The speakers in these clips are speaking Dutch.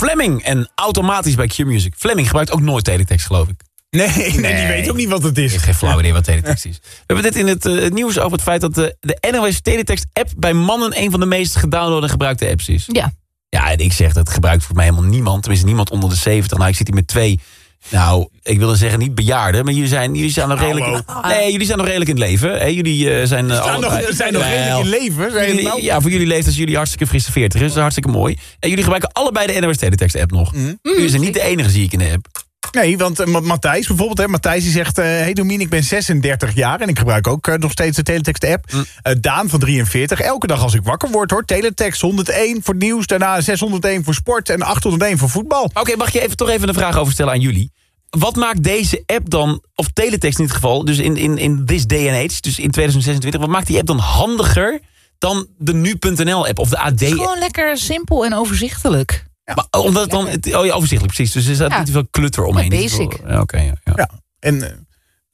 Fleming en automatisch bij Q-Music. Fleming gebruikt ook nooit teletext, geloof ik. Nee, die weet ook niet wat het is. Ik heb geen flauw idee wat teletext is. We hebben dit in het nieuws over het feit dat de NOS Teletext-app bij mannen een van de meest gedownloade en gebruikte apps is. Ja. Ja, en ik zeg dat gebruikt voor mij helemaal niemand. Tenminste, niemand onder de 70. Nou, ik zit hier met 2... Nou, ik wilde zeggen niet bejaarden, maar jullie staan nog redelijk... jullie staan nog redelijk in het leven. Hè? Jullie zijn zijn nog redelijk in leven. Ja, voor jullie leeftijd zijn jullie hartstikke frisse 40. Dat is hartstikke mooi. En jullie gebruiken allebei de NOS Teletext-app nog. Jullie zijn niet de enige, zie ik in de app. Nee, want Matthijs bijvoorbeeld, Matthijs die zegt... hey Domien, ik ben 36 jaar en ik gebruik ook nog steeds de Teletext-app. Daan van 43, elke dag als ik wakker word hoor. Teletext 101 voor nieuws, daarna 601 voor sport en 801 voor voetbal. Oké, mag je toch even een vraag over stellen aan jullie? Wat maakt deze app dan, of Teletext in dit geval... dus in this day and age, dus in 2026... wat maakt die app dan handiger dan de nu.nl-app of de AD-app? Het is gewoon lekker simpel en overzichtelijk. Ja. Maar omdat het dan... overzichtelijk, precies. Dus er staat niet te veel klutter omheen. Basic. Ja. En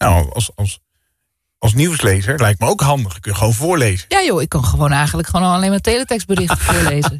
als nieuwslezer lijkt me ook handig. Kun je gewoon voorlezen. Ja joh, ik kan gewoon alleen maar teletextberichten voorlezen.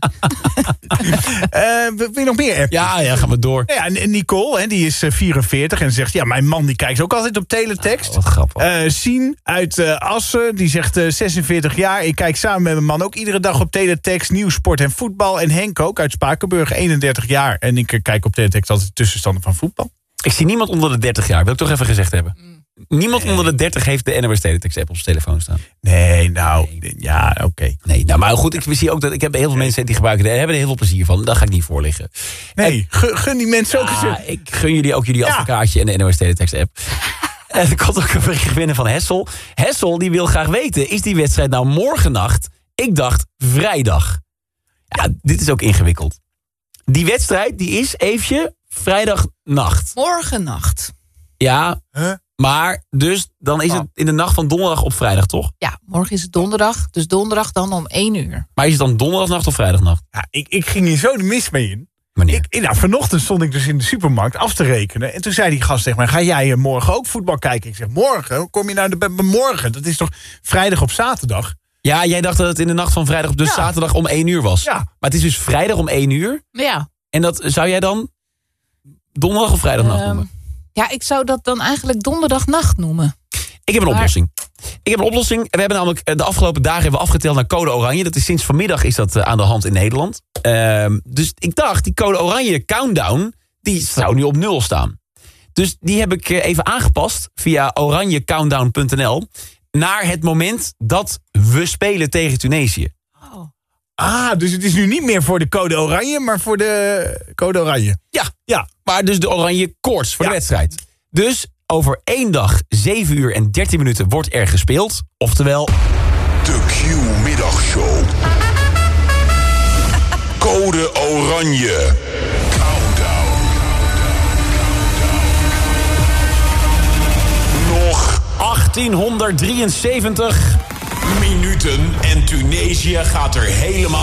Wil je nog meer apps? Ja, gaan we door. Ja, en Nicole, die is 44 en zegt... ja, mijn man die kijkt ook altijd op teletext. Wat grappig. Sien uit Assen, die zegt 46 jaar... ik kijk samen met mijn man ook iedere dag op teletext... nieuws, sport en voetbal. En Henk ook uit Spakenburg, 31 jaar. En ik kijk op teletext altijd de tussenstanden van voetbal. Ik zie niemand onder de 30 jaar, wil ik toch even gezegd hebben. Niemand onder de 30 heeft de NOS Teletext-app op zijn telefoon staan. Ja, oké. Nee, nou, maar goed, ik zie ook dat ik heb heel veel mensen die gebruiken hebben er heel veel plezier van. Daar ga ik niet voor liggen. Nee, gun die mensen ook eens. Ik gun jullie ook jullie advocaatje en de NOS Teletext-app. En er komt ook een bericht binnen van Hessel. Hessel, die wil graag weten, is die wedstrijd nou morgennacht? Ik dacht vrijdag. Ja, dit is ook ingewikkeld. Die wedstrijd, die is eventje vrijdagnacht. Morgennacht. Ja, maar dus dan is het in de nacht van donderdag op vrijdag, toch? Ja, morgen is het donderdag. Dus donderdag dan om 1 uur. Maar is het dan donderdagnacht of vrijdagnacht? Ja, ik ging hier zo de mis mee in. Wanneer? Vanochtend stond ik dus in de supermarkt af te rekenen. En toen zei die gast tegen mij, ga jij morgen ook voetbal kijken? Ik zeg, morgen? Hoe kom je nou bij morgen? Dat is toch vrijdag op zaterdag? Ja, jij dacht dat het in de nacht van vrijdag op dus zaterdag om 1 uur was. Ja. Maar het is dus vrijdag om 1 uur. Ja. En dat zou jij dan donderdag of vrijdagnacht noemen? Ja, ik zou dat dan eigenlijk donderdagnacht noemen. Ik heb een oplossing. We hebben namelijk de afgelopen dagen hebben we afgeteld naar code oranje. Dat is sinds vanmiddag is dat aan de hand in Nederland. Dus ik dacht, die code oranje countdown, die zou nu op 0 staan. Dus die heb ik even aangepast via oranjecountdown.nl naar het moment dat we spelen tegen Tunesië. Dus het is nu niet meer voor de code oranje, maar voor de code oranje. Ja. Maar dus de oranje koorts voor de wedstrijd. Dus over 1 dag, 7 uur en 13 minuten wordt er gespeeld. Oftewel... De Q-middagshow. Code oranje. Countdown. Nog 1873 minuten en Tunesië gaat er helemaal